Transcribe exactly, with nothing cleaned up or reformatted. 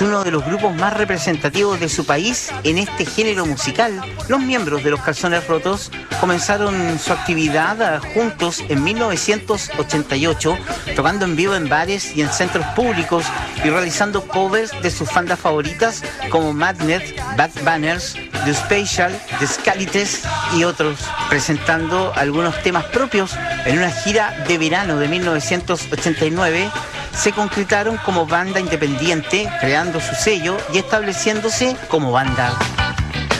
es uno de los grupos más representativos de su país en este género musical. Los miembros de Los Calzones Rotos comenzaron su actividad juntos en mil novecientos ochenta y ocho, tocando en vivo en bares y en centros públicos y realizando covers de sus bandas favoritas como Magnet, Bad Banners, The Special, The Scalites y otros, presentando algunos temas propios en una gira de verano de mil novecientos ochenta y nueve. Se concretaron como banda independiente, creando su sello y estableciéndose como banda.